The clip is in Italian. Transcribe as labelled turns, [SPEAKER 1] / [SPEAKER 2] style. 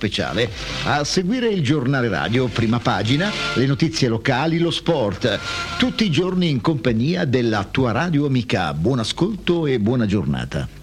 [SPEAKER 1] speciale. A seguire il giornale radio, prima pagina, le notizie locali, lo sport. Tutti i giorni in compagnia della tua radio amica. Buon ascolto e buona giornata.